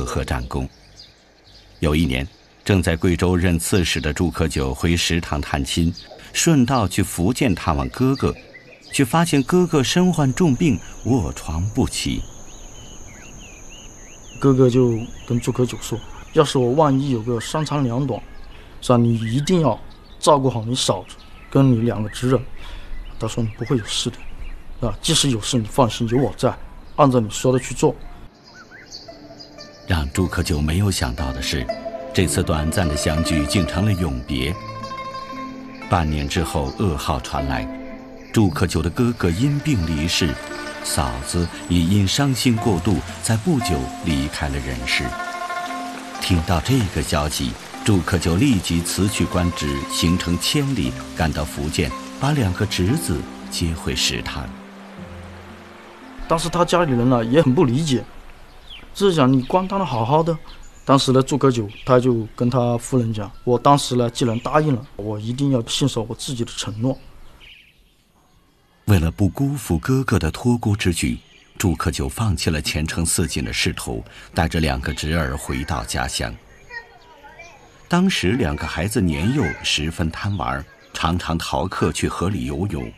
赫战功。有一年，正在贵州任刺史的朱可久回石塘探亲，顺道去福建探望哥哥，却发现哥哥身患重病，卧床不起。 哥哥就跟朱可久说，要是我万一有个三长两短，是吧，你一定要照顾好你嫂子跟你2个侄儿。他说你不会有事的，啊，即使有事你放心，有我在，按照你说的去做。 让朱可久没有想到的是，这次短暂的相聚竟成了永别。半年之后，噩耗传来，朱可久的哥哥因病离世，嫂子也因伤心过度，在不久离开了人世。听到这个消息，朱可久立即辞去官职，行程千里赶到福建，把2个侄子接回石塘。 当时他家里人呢也很不理解，就是讲你官当得好好的。当时呢，朱可久他就跟他夫人讲，我当时呢既然答应了，我一定要信守我自己的承诺。 为了不辜负哥哥的托孤之举，朱可久放弃了前程似锦的仕途，带着2个侄儿回到家乡。当时2个孩子年幼，十分贪玩，常常逃课去河里游泳。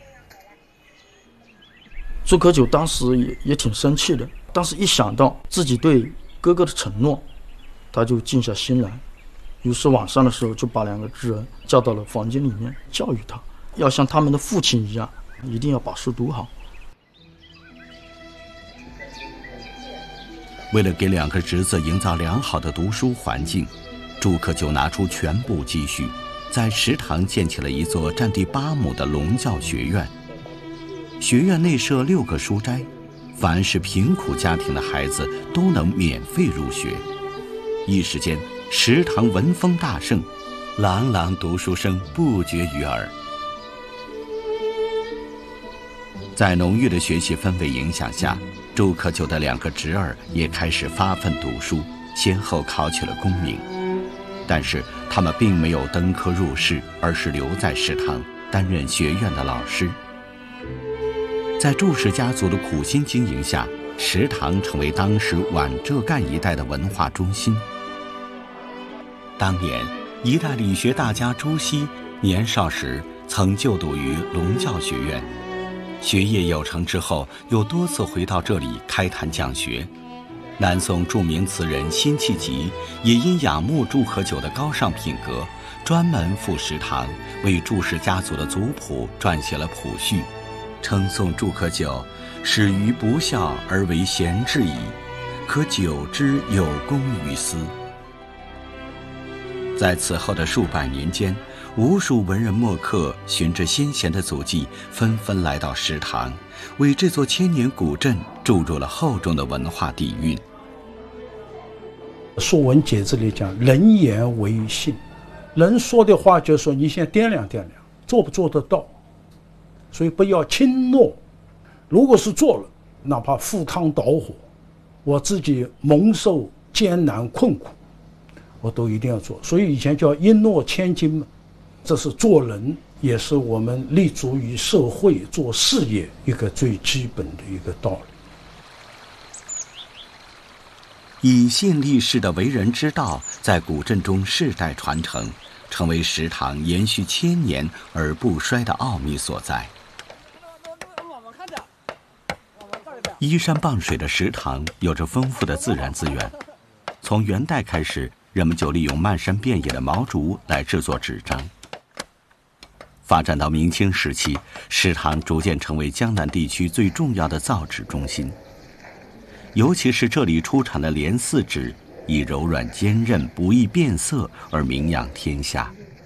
朱可久当时也挺生气的，但是一想到自己对哥哥的承诺，他就静下心来。于是晚上的时候就把2个侄儿叫到了房间里面，教育他要像他们的父亲一样，一定要把书读好。 为了给2个侄子营造良好的读书环境，朱可久拿出全部积蓄，在石塘建起了一座占地8亩的龙教学院。学院内设6个书斋，凡是贫苦家庭的孩子都能免费入学。一时间，石塘闻风大盛，朗朗读书声不绝于耳。在浓郁的学习氛围影响下，朱可久的2个侄儿也开始发奋读书，先后考取了功名。但是他们并没有登科入仕，而是留在石塘担任学院的老师。在祝氏家族的苦心经营下，石塘成为当时皖浙赣一带的文化中心。当年，一代理学大家朱熹年少时曾就读于龙教学院，学业有成之后，又多次回到这里开坛讲学。南宋著名词人辛弃疾也因仰慕朱可久的高尚品格，专门赴石塘为祝氏家族的族谱撰写了谱序，称颂朱可久始于不孝而为贤志矣，可久之有功于斯。在此后的数百年间，无数文人墨客循着先贤的足迹，纷纷来到石塘，为这座千年古镇注入了厚重的文化底蕴。 《说文解字》里讲，人言为信，人说的话就说你先掂量掂量，做不做得到。所以不要轻诺，如果是做了，哪怕赴汤蹈火，我自己蒙受艰难困苦，我都一定要做。所以以前叫一诺千金嘛，这是做人，也是我们立足于社会做事业一个最基本的一个道理。 以信立誓的为人之道，在古镇中世代传承，成为石塘延续千年而不衰的奥秘所在。依山傍水的石塘有着丰富的自然资源，从元代开始，人们就利用漫山遍野的毛竹来制作纸张。发展到明清时期，石塘逐渐成为江南地区最重要的造纸中心。尤其是这里出产的莲丝纸，以柔软坚韧、不易变色而名扬天下。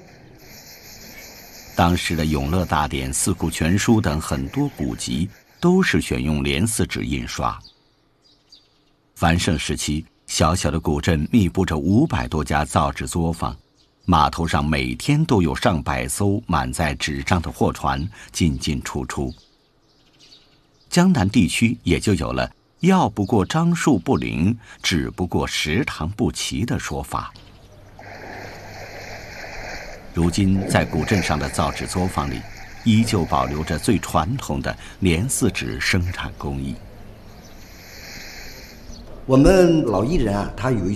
当时的《永乐大典》《四库全书》等很多古籍都是选用莲丝纸印刷。繁盛时期，小小的古镇密布着500多家造纸作坊，码头上每天都有上百艘满载纸张的货船进进出出。江南地区也就有了药不过樟树不灵，纸不过石塘不齐的说法。如今在古镇上的造纸作坊里，依旧保留着最传统的莲丝纸生产工艺。 我们老艺人啊，他有一